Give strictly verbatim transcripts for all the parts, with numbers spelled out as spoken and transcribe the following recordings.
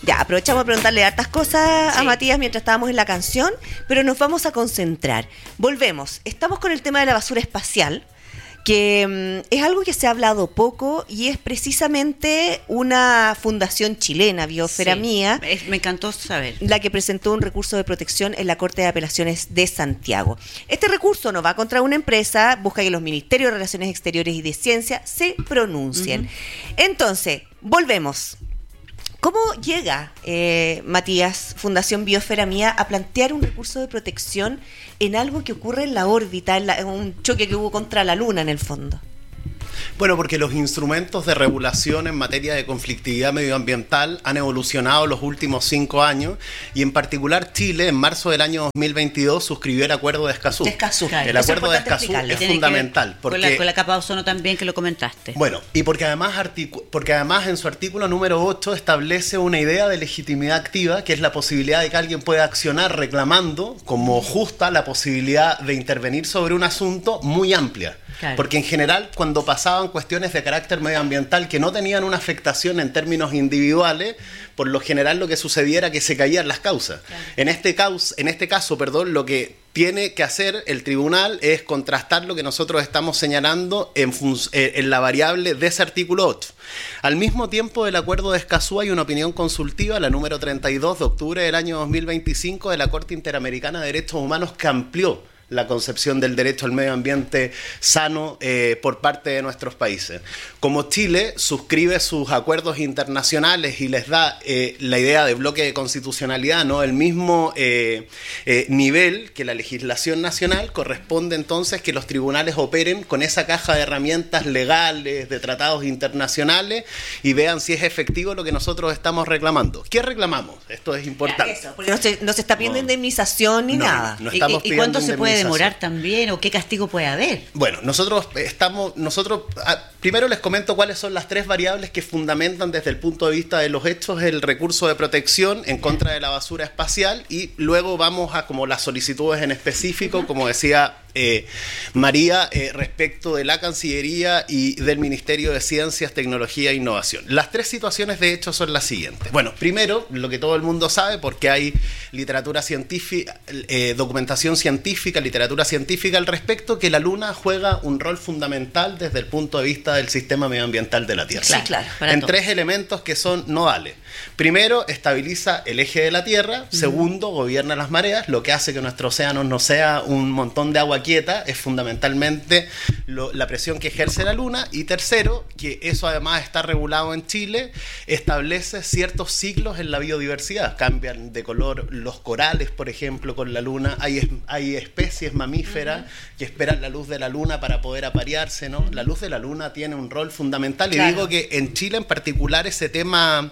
Ya, aprovechamos a preguntarle hartas cosas Sí. a Matías mientras estábamos en la canción, pero nos vamos a concentrar. Volvemos. Estamos con el tema de la basura espacial, que mm, es algo que se ha hablado poco y es precisamente una fundación chilena, Biosfera Sí. Mía, Es- me encantó saber. la que presentó un recurso de protección en la Corte de Apelaciones de Santiago. Este recurso no va contra una empresa, busca que los Ministerios de Relaciones Exteriores y de Ciencia se pronuncien. Uh-huh. Entonces, volvemos. ¿Cómo llega, eh, Matías, Fundación Biosfera Mía, a plantear un recurso de protección en algo que ocurre en la órbita, en, la, en un choque que hubo contra la Luna, en el fondo? Bueno, porque los instrumentos de regulación en materia de conflictividad medioambiental han evolucionado los últimos cinco años y en particular Chile en marzo del año dos mil veintidós suscribió el Acuerdo de Escazú. De Escazú. El Eso Acuerdo de importante Escazú explicarlo. es Tiene que fundamental. ver Porque, Con la, con la capa de ozono también, que lo comentaste. bueno, y porque además, articu- porque además en su artículo número ocho establece una idea de legitimidad activa, que es la posibilidad de que alguien pueda accionar reclamando como justa la posibilidad de intervenir sobre un asunto muy amplia. Claro. Porque en general, cuando pasaban cuestiones de carácter medioambiental que no tenían una afectación en términos individuales, por lo general lo que sucedía era que se caían las causas. Claro. En este caos, en este caso, perdón, lo que tiene que hacer el tribunal es contrastar lo que nosotros estamos señalando en, fun- en la variable de ese artículo ocho. Al mismo tiempo del Acuerdo de Escazú hay una opinión consultiva, la número treinta y dos de octubre del año dos mil veinticinco de la Corte Interamericana de Derechos Humanos, que amplió la concepción del derecho al medio ambiente sano eh, por parte de nuestros países. Como Chile suscribe sus acuerdos internacionales y les da eh, la idea de bloque de constitucionalidad, ¿no? El mismo eh, eh, nivel que la legislación nacional, corresponde entonces que los tribunales operen con esa caja de herramientas legales, de tratados internacionales, y vean si es efectivo lo que nosotros estamos reclamando. ¿Qué reclamamos? Esto es importante. Eso, porque no se, no se está pidiendo No. indemnización ni No, nada. no ¿Y- estamos ¿Y, y pidiendo cuánto se puede indemnización. demorar también? ¿O qué castigo puede haber? Bueno, nosotros estamos, nosotros, ah, primero les comento cuáles son las tres variables que fundamentan desde el punto de vista de los hechos el recurso de protección en contra de la basura espacial, y luego vamos a como las solicitudes en específico, como decía eh, María, eh, respecto de la Cancillería y del Ministerio de Ciencias, Tecnología e Innovación. Las tres situaciones de hecho son las siguientes. Bueno, primero, lo que todo el mundo sabe, porque hay literatura científica, eh, documentación científica, literatura científica al respecto, que la Luna juega un rol fundamental desde el punto de vista del sistema medioambiental de la Tierra. Sí, claro. para En todo. tres elementos que son nodales. Primero, estabiliza el eje de la Tierra. Uh-huh. Segundo, gobierna las mareas, lo que hace que nuestro océano no sea un montón de agua quieta, es fundamentalmente lo, la presión que ejerce la Luna. Y tercero, que eso además está regulado en Chile, establece ciertos ciclos en la biodiversidad. Cambian de color los corales, por ejemplo, con la Luna. Hay, hay especies mamíferas uh-huh. que esperan la luz de la Luna para poder aparearse, ¿no? La luz de la Luna tiene un rol fundamental. Claro. Y digo que en Chile en particular ese tema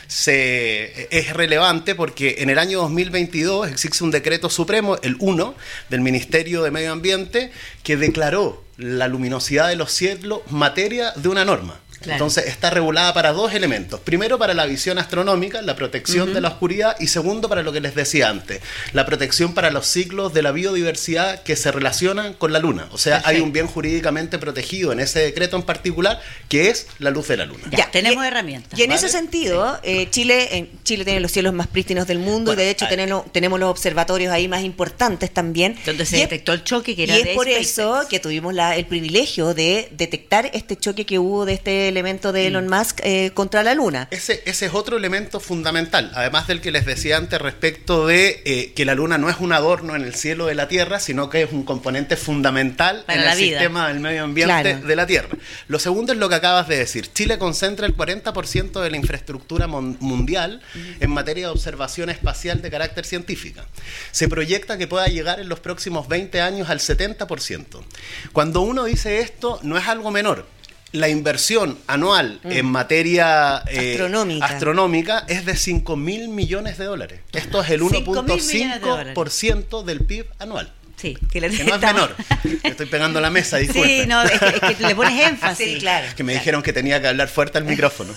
se, es relevante porque en el año dos mil veintidós existe un decreto supremo, el uno, del Ministerio de Medio Ambiente, que declaró la luminosidad de los cielos materia de una norma. Claro. Entonces está regulada para dos elementos. Primero, para la visión astronómica, la protección uh-huh. de la oscuridad, y segundo, para lo que les decía antes, la protección para los ciclos de la biodiversidad que se relacionan con la Luna. O sea, perfecto. Hay un bien jurídicamente protegido en ese decreto en particular, que es la luz de la Luna. Ya, ya tenemos y, herramientas. Y en ¿vale? ese sentido, eh, Chile, en Chile tiene los cielos más prístinos del mundo, bueno, y de hecho tenemos, tenemos los observatorios ahí más importantes también. Donde se y detectó es, el choque que era y de es por SpaceX. eso que tuvimos la, el privilegio de detectar este choque que hubo de este elemento de Elon Musk eh, contra la Luna. Ese, ese es otro elemento fundamental, además del que les decía antes respecto de eh, que la Luna no es un adorno en el cielo de la Tierra, sino que es un componente fundamental para en la el vida. sistema del medio ambiente Claro. de la Tierra. Lo segundo es lo que acabas de decir. Chile concentra el cuarenta por ciento de la infraestructura mon- mundial uh-huh. en materia de observación espacial de carácter científica. Se proyecta que pueda llegar en los próximos veinte años al setenta por ciento. Cuando uno dice esto, no es algo menor. La inversión anual mm. en materia eh, astronómica. astronómica es de cinco mil millones de dólares. Esto es el uno punto cinco por ciento del P I B anual. Sí, que, le que no es menor. Me estoy pegando la mesa, disculpe. Sí, no, es que, es que le pones énfasis. Sí, claro. Que me dijeron que tenía que hablar fuerte al micrófono.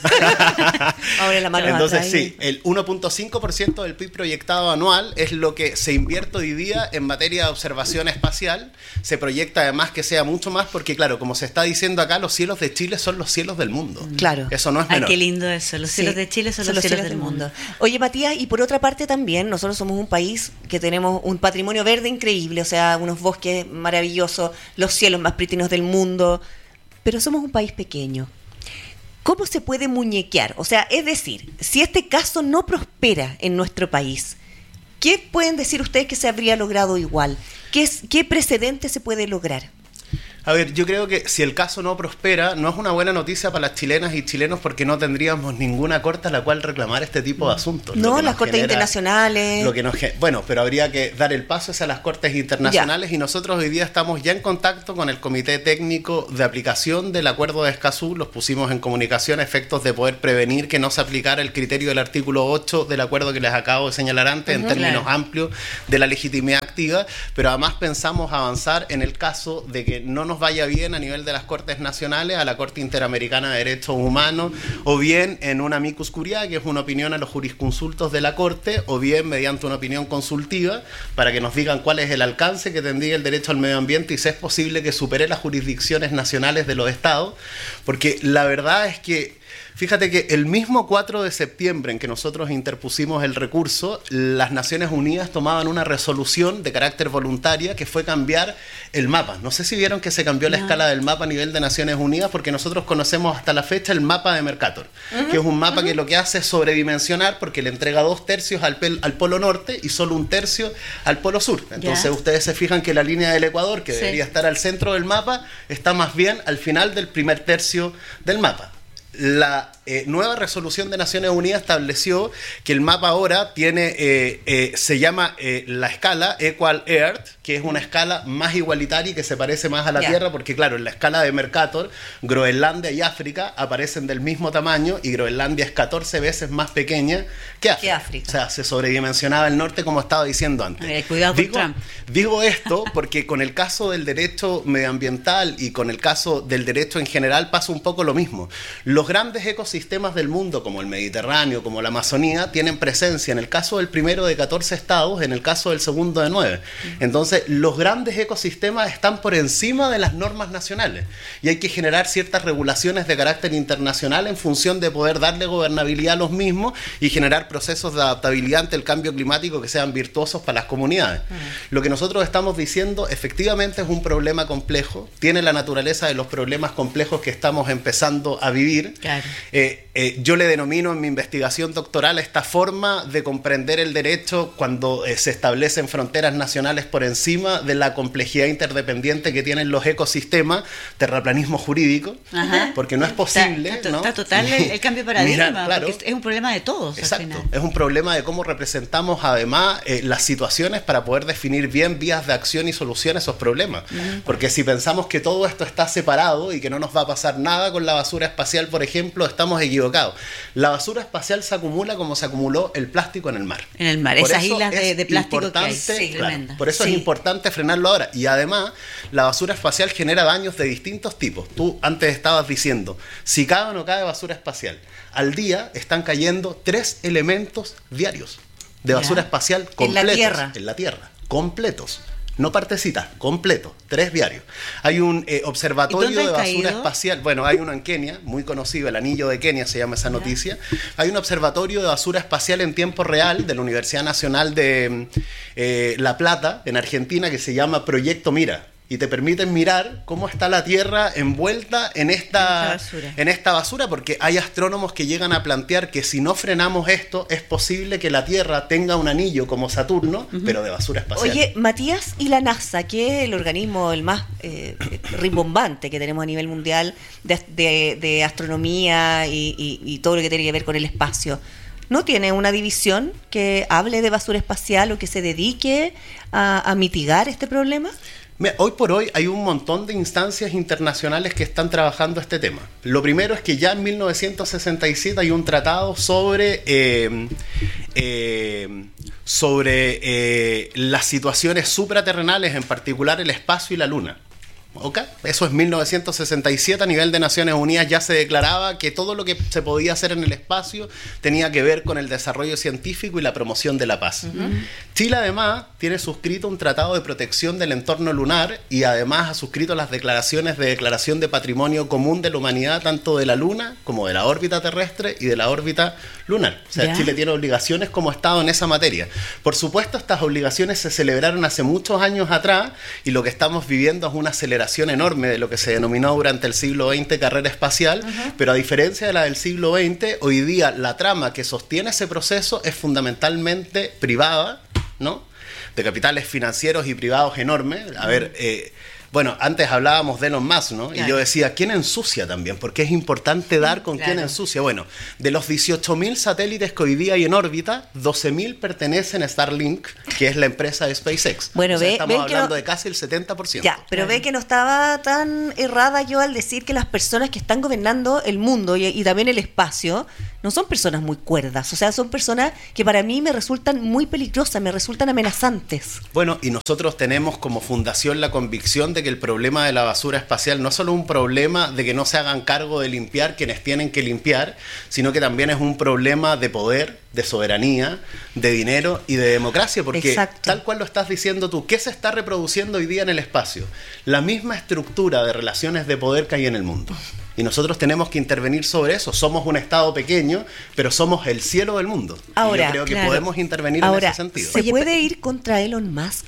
Ahora la mano Entonces atrás. sí, el uno punto cinco por ciento del P I B proyectado anual es lo que se invierte hoy día en materia de observación espacial. Se proyecta además que sea mucho más porque, claro, como se está diciendo acá, los cielos de Chile son los cielos del mundo. Claro. Eso no es Ay, menor. qué lindo eso. Los cielos Sí, de Chile son, los cielos, del mundo. Oye, Matías, y por otra parte también, nosotros somos un país que tenemos un patrimonio verde increíble, o sea, unos bosques maravillosos, los cielos más prístinos del mundo, pero somos un país pequeño. ¿Cómo se puede muñequear? O sea, es decir, si este caso no prospera en nuestro país, ¿qué pueden decir ustedes que se habría logrado igual? ¿Qué, es, qué precedente se puede lograr? A ver, yo creo que si el caso no prospera, no es una buena noticia para las chilenas y chilenos porque no tendríamos ninguna corte a la cual reclamar este tipo de asuntos. No, las nos cortes genera- internacionales. Lo que nos, ge- bueno, pero habría que dar el paso hacia las cortes internacionales y nosotros hoy día estamos ya en contacto con el Comité Técnico de Aplicación del Acuerdo de Escazú. Los pusimos en comunicación a efectos de poder prevenir que no se aplicara el criterio del artículo ocho del acuerdo que les acabo de señalar antes, en términos claro. amplios de la legitimidad activa, pero además pensamos avanzar en el caso de que no nos vaya bien a nivel de las Cortes Nacionales, a la Corte Interamericana de Derechos Humanos, o bien en una amicus curiae, que es una opinión a los jurisconsultos de la Corte, o bien mediante una opinión consultiva, para que nos digan cuál es el alcance que tendría el derecho al medio ambiente y si es posible que supere las jurisdicciones nacionales de los estados, porque la verdad es que fíjate que el mismo cuatro de septiembre en que nosotros interpusimos el recurso, las Naciones Unidas tomaban una resolución de carácter voluntaria que fue cambiar el mapa. No sé si vieron que se cambió la No. escala del mapa a nivel de Naciones Unidas porque nosotros conocemos hasta la fecha el mapa de Mercator, uh-huh, que es un mapa uh-huh. que lo que hace es sobredimensionar porque le entrega dos tercios al, pel- al polo norte y solo un tercio al polo sur. Entonces Ya. ustedes se fijan que la línea del Ecuador, que Sí. debería estar al centro del mapa, está más bien al final del primer tercio del mapa. La eh, nueva resolución de Naciones Unidas estableció que el mapa ahora tiene, eh, eh, se llama eh, la escala Equal Earth, que es una escala más igualitaria y que se parece más a la Ya. Tierra, porque claro, en la escala de Mercator, Groenlandia y África aparecen del mismo tamaño y Groenlandia es catorce veces más pequeña que África. Que África. O sea, se sobredimensionaba el norte como estaba diciendo antes. Eh, cuidado con digo, Trump. digo esto porque con el caso del derecho medioambiental y con el caso del derecho en general pasa un poco lo mismo. Los grandes ecosistemas del mundo, como el Mediterráneo, como la Amazonía, tienen presencia en el caso del primero de catorce estados, en el caso del segundo de nueve. Entonces, los grandes ecosistemas están por encima de las normas nacionales y hay que generar ciertas regulaciones de carácter internacional en función de poder darle gobernabilidad a los mismos y generar procesos de adaptabilidad ante el cambio climático que sean virtuosos para las comunidades. Mm. Lo que nosotros estamos diciendo efectivamente es un problema complejo, tiene la naturaleza de los problemas complejos que estamos empezando a vivir. Claro. Eh, eh, yo le denomino en mi investigación doctoral esta forma de comprender el derecho cuando eh, se establecen fronteras nacionales por encima de la complejidad interdependiente que tienen los ecosistemas, terraplanismo jurídico, Ajá. porque no es posible. Está, está, ¿no? está total el, el cambio de paradigma, Mira, claro, porque es un problema de todos. Exacto, al final. es un problema de cómo representamos además eh, las situaciones para poder definir bien vías de acción y solución a esos problemas. Uh-huh. Porque si pensamos que todo esto está separado y que no nos va a pasar nada con la basura espacial, por ejemplo, estamos equivocados. La basura espacial se acumula como se acumuló el plástico en el mar. En el mar, Por esas eso islas de, de plástico que hay. Sí, claro, tremenda. por eso Sí. es importante frenarlo ahora. Y además, la basura espacial genera daños de distintos tipos. Tú antes estabas diciendo, si cae o no cae basura espacial, al día están cayendo tres elementos diarios de basura Ya. espacial En completos. la Tierra. En la Tierra, completos. No partecitas, completos, tres diarios. Hay un eh, observatorio ¿Y dónde de han basura caído? espacial, bueno, hay uno en Kenia, muy conocido, el Anillo de Kenia se llama esa Ya. noticia. Hay un observatorio de basura espacial en tiempo real de la Universidad Nacional de eh, La Plata, en Argentina, que se llama Proyecto Mira. Y te permiten mirar cómo está la Tierra envuelta en esta, En esta basura. en esta basura, porque hay astrónomos que llegan a plantear que si no frenamos esto, es posible que la Tierra tenga un anillo como Saturno, uh-huh. pero de basura espacial. Oye, Matías, y la NASA, que es el organismo el más eh, rimbombante que tenemos a nivel mundial de, de, de astronomía y, y, y todo lo que tiene que ver con el espacio, ¿no tiene una división que hable de basura espacial o que se dedique a, a mitigar este problema? Mira, hoy por hoy hay un montón de instancias internacionales que están trabajando este tema. Lo primero es que ya en mil novecientos sesenta y siete hay un tratado sobre, eh, eh, sobre eh, las situaciones supraterrenales, en particular el espacio y la luna. Okay. Eso es mil novecientos sesenta y siete, a nivel de Naciones Unidas ya se declaraba que todo lo que se podía hacer en el espacio tenía que ver con el desarrollo científico y la promoción de la paz. Uh-huh. Chile además tiene suscrito un tratado de protección del entorno lunar y además ha suscrito las declaraciones de declaración de patrimonio común de la humanidad, tanto de la luna como de la órbita terrestre y de la órbita lunar. O sea, ¿ya? Chile tiene obligaciones como Estado en esa materia. Por supuesto, estas obligaciones se celebraron hace muchos años atrás y lo que estamos viviendo es una aceleración enorme de lo que se denominó durante el siglo veinte carrera espacial, uh-huh. pero a diferencia de la del siglo veinte, hoy día la trama que sostiene ese proceso es fundamentalmente privada, ¿no? De capitales financieros y privados enormes. A uh-huh. ver, eh, bueno, antes hablábamos de Elon Musk, ¿no? Claro. Y yo decía, ¿quién ensucia también? Porque es importante dar con claro. quién ensucia. Bueno, de los dieciocho mil satélites que hoy día hay en órbita, doce mil pertenecen a Starlink, que es la empresa de SpaceX. Bueno, o sea, ve, estamos ve hablando no, de casi el setenta por ciento. Ya, pero claro. ve que no estaba tan errada yo al decir que las personas que están gobernando el mundo y, y también el espacio no son personas muy cuerdas. O sea, son personas que para mí me resultan muy peligrosas, me resultan amenazantes. Bueno, y nosotros tenemos como fundación la convicción de que el problema de la basura espacial no es solo un problema de que no se hagan cargo de limpiar quienes tienen que limpiar, sino que también es un problema de poder, de soberanía, de dinero y de democracia, porque exacto. tal cual lo estás diciendo tú, ¿qué se está reproduciendo hoy día en el espacio? La misma estructura de relaciones de poder que hay en el mundo. Y nosotros tenemos que intervenir sobre eso. Somos un Estado pequeño, pero somos el cielo del mundo. Ahora, y yo creo que claro. podemos intervenir Ahora, en ese sentido. ¿se puede ir contra Elon Musk?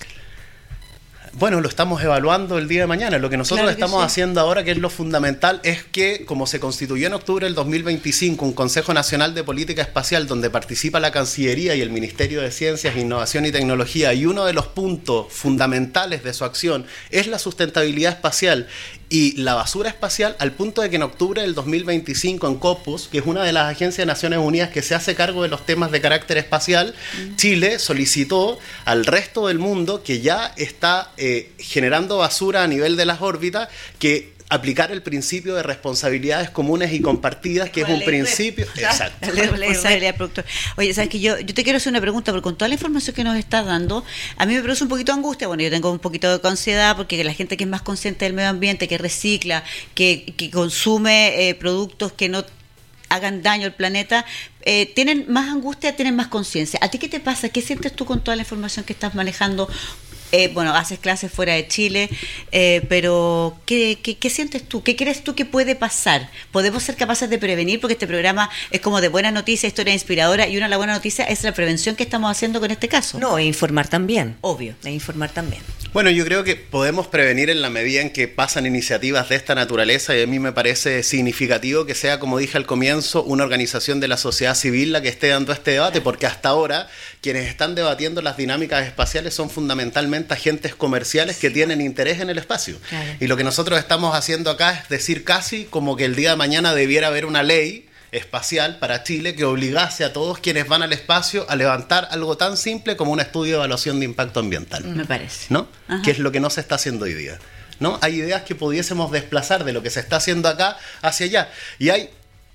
Bueno, lo estamos evaluando el día de mañana. Lo que nosotros claro que estamos sí. haciendo ahora, que es lo fundamental, es que, como se constituyó en octubre del dos mil veinticinco un Consejo Nacional de Política Espacial donde participa la Cancillería y el Ministerio de Ciencias, Innovación y Tecnología, y uno de los puntos fundamentales de su acción es la sustentabilidad espacial y la basura espacial, al punto de que en octubre del dos mil veinticinco en Scopus, que es una de las agencias de Naciones Unidas que se hace cargo de los temas de carácter espacial, mm. Chile solicitó al resto del mundo que ya está eh, generando basura a nivel de las órbitas, que aplicar el principio de responsabilidades comunes y compartidas, que es un principio... Exacto. La responsabilidad del productor. Oye, sabes que yo, yo te quiero hacer una pregunta, porque con toda la información que nos estás dando, a mí me produce un poquito de angustia. Bueno, yo tengo un poquito de ansiedad, porque la gente que es más consciente del medio ambiente, que recicla, que, que consume eh, productos que no hagan daño al planeta, eh, tienen más angustia, tienen más conciencia. ¿A ti qué te pasa? ¿Qué sientes tú con toda la información que estás manejando? Eh, bueno, haces clases fuera de Chile, eh, pero ¿qué, qué, ¿qué sientes tú? ¿Qué crees tú que puede pasar? ¿Podemos ser capaces de prevenir? Porque este programa es como de buena noticia, historia inspiradora, y una de las buenas noticias es la prevención que estamos haciendo con este caso. No, e informar también. Obvio. E informar también. Bueno, yo creo que podemos prevenir en la medida en que pasan iniciativas de esta naturaleza, y a mí me parece significativo que sea, como dije al comienzo, una organización de la sociedad civil la que esté dando este debate, porque hasta ahora quienes están debatiendo las dinámicas espaciales son fundamentalmente agentes comerciales que tienen interés en el espacio. Claro. Y lo que nosotros estamos haciendo acá es decir casi como que el día de mañana debiera haber una ley espacial para Chile que obligase a todos quienes van al espacio a levantar algo tan simple como un estudio de evaluación de impacto ambiental. Me parece. ¿No? Ajá. Que es lo que no se está haciendo hoy día. ¿No? Hay ideas que pudiésemos desplazar de lo que se está haciendo acá hacia allá. Y hay,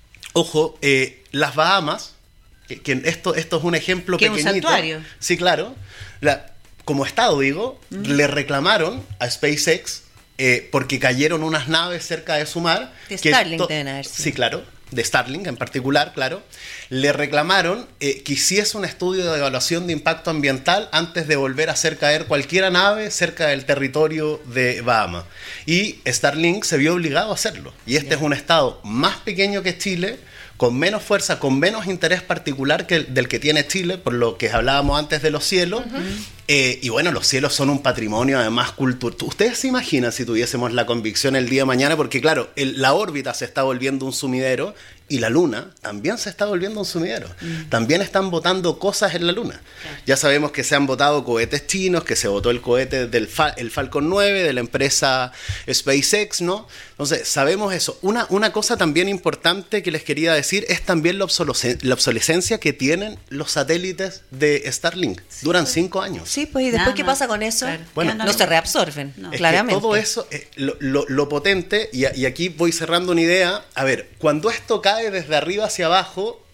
ojo, eh, las Bahamas, que, que esto, esto es un ejemplo que pequeñito. ¿Que es un santuario? Sí, claro. La, como Estado, digo, mm. le reclamaron a SpaceX eh, porque cayeron unas naves cerca de su mar. De Starlink deben haber sido. Sí, claro. De Starlink en particular, claro, le reclamaron eh, que hiciese un estudio de evaluación de impacto ambiental antes de volver a hacer caer cualquier nave cerca del territorio de Bahamas. Y Starlink se vio obligado a hacerlo. Y este yeah. es un estado más pequeño que Chile, con menos fuerza, con menos interés particular que el, del que tiene Chile, por lo que hablábamos antes de los cielos. Uh-huh. Eh, y bueno, los cielos son un patrimonio además cultural. ¿Ustedes se imaginan si tuviésemos la convicción el día de mañana? Porque claro, el, la órbita se está volviendo un sumidero y la luna también se está volviendo un sumidero. Mm. También están botando cosas en la luna. Claro. Ya sabemos que se han botado cohetes chinos, que se botó el cohete del Fa- el Falcon nueve de la empresa SpaceX, ¿no? Entonces, sabemos eso. Una, una cosa también importante que les quería decir es también la, obsolescencia, la obsolescencia que tienen los satélites de Starlink. Sí, Duran pues, cinco años. Sí, pues, ¿y después Nada qué pasa con eso? Claro. Bueno, no se reabsorben, no. claramente. Es que todo eso, eh, lo, lo, lo potente, y, y aquí voy cerrando una idea. A ver, cuando esto cae desde arriba hacia abajo,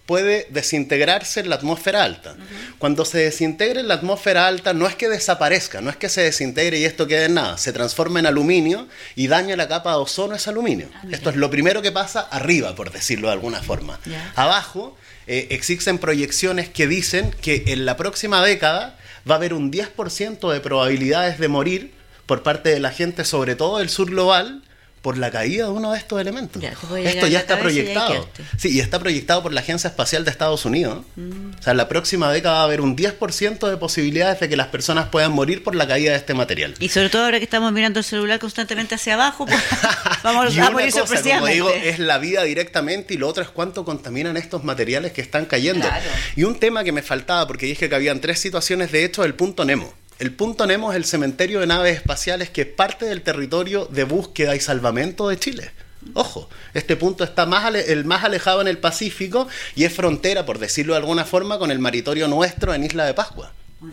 puede desintegrarse en la atmósfera alta. Uh-huh. Cuando se desintegra en la atmósfera alta, no es que desaparezca, no es que se desintegre y esto quede en nada, se transforma en aluminio y daña la capa de ozono ese aluminio. Ah, esto es lo primero que pasa arriba, por decirlo de alguna forma. Yeah. Abajo eh, existen proyecciones que dicen que en la próxima década va a haber un diez por ciento de probabilidades de morir por parte de la gente, sobre todo del sur global, por la caída de uno de estos elementos. Ya, esto ya está proyectado. Sí, y está proyectado por la Agencia Espacial de Estados Unidos. Mm. O sea, en la próxima década va a haber un diez por ciento de posibilidades de que las personas puedan morir por la caída de este material. Y sobre todo ahora que estamos mirando el celular constantemente hacia abajo, pues, vamos y a una morir cosa, sorpresivamente. Como digo, es la vida directamente, y lo otro es cuánto contaminan estos materiales que están cayendo. Claro. Y un tema que me faltaba, porque dije que habían tres situaciones, de hecho, el punto Nemo. El punto Nemo es el cementerio de naves espaciales que es parte del territorio de búsqueda y salvamento de Chile. Ojo, este punto está más ale- el más alejado en el Pacífico y es frontera, por decirlo de alguna forma, con el maritorio nuestro en Isla de Pascua.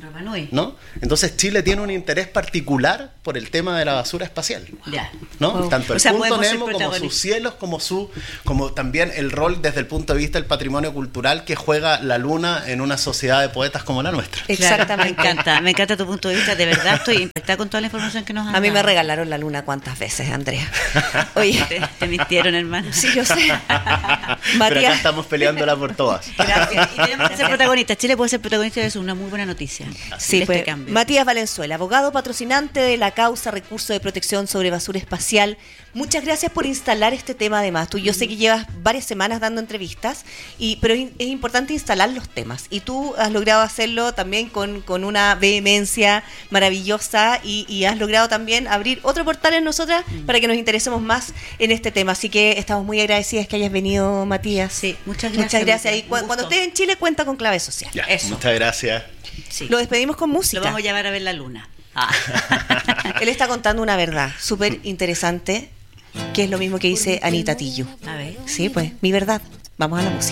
¿No? Entonces Chile tiene un interés particular por el tema de la basura espacial. Ya. ¿No? Wow. Tanto el o sea, punto Nemo como sus cielos, como su, como también el rol desde el punto de vista del patrimonio cultural que juega la luna en una sociedad de poetas como la nuestra. Exactamente. Me encanta, me encanta tu punto de vista. De verdad estoy impactada con toda la información que nos han dado. A mí me regalaron la luna cuántas veces, Andrea. Oye, te, te mintieron, hermano. Sí, yo sé. Matías. Pero acá estamos peleándola por todas. Gracias. Y tenemos que ser protagonistas. Chile puede ser protagonista de eso, una muy buena noticia. Sí, de pues, este cambio. Matías Valenzuela, abogado patrocinante de la causa Recurso de Protección sobre Basura Espacial. Muchas gracias por instalar este tema además. Tú, yo sé que llevas varias semanas dando entrevistas, y, pero es, es importante instalar los temas. Y tú has logrado hacerlo también con, con una vehemencia maravillosa y, y has logrado también abrir otro portal en nosotras mm. para que nos interesemos más en este tema. Así que estamos muy agradecidas que hayas venido, Matías. Sí, muchas gracias. Muchas gracias. Y cu- cuando estés en Chile, cuenta con Clave Social. Ya, Eso. Muchas gracias. Sí. Lo despedimos con música. Lo vamos a llevar a ver la luna. Ah. Él está contando una verdad súper interesante, que es lo mismo que dice Anita Tillo. A ver. Sí, pues, mi verdad. Vamos a la música.